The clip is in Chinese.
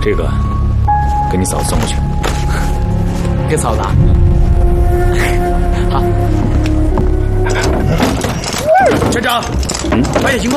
这个给你嫂子送过去。 给嫂子啊。好。 船长，发现情况。